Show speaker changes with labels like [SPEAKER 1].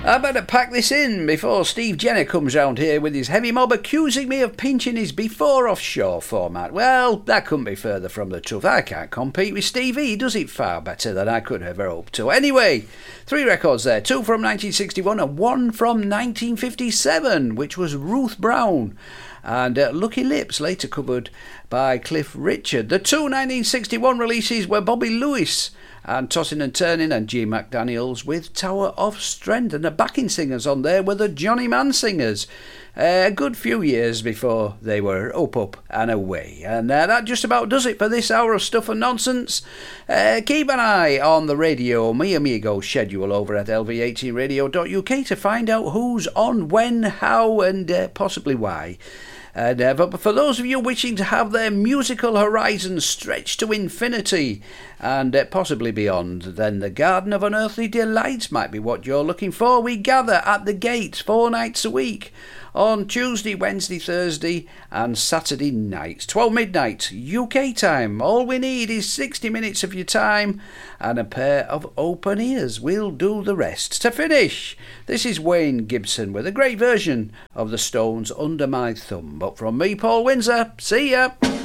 [SPEAKER 1] I better pack this in before Steve Jenner comes round here with his heavy mob accusing me of pinching his before offshore format. Well, that couldn't be further from the truth. I can't compete with Stevie. He does it far better than I could ever hope to. Anyway, 3 records there, 2 from 1961 and 1 from 1957, which was Ruth Brown and Lucky Lips, later covered by Cliff Richard. The 2 1961 releases were Bobby Lewis and Tossing and Turning and G. McDaniels with Tower of Strength, and the backing singers on there were the Johnny Mann Singers, a good few years before they were up and away. And that just about does it for this hour of Stuff and Nonsense. Keep an eye on the Radio Mi Amigo schedule over at lv18radio.uk to find out who's on, when, how and possibly why. But for those of you wishing to have their musical horizons stretched to infinity and possibly beyond, then the Garden of Unearthly Delights might be what you're looking for. We gather at the Gates 4 nights a week on Tuesday, Wednesday, Thursday and Saturday nights, 12 midnight UK time. All we need is 60 minutes of your time and a pair of open ears. We'll do the rest. To finish, this is Wayne Gibson with a great version of the Stones' Under My Thumb. But from me, Paul Windsor, see ya!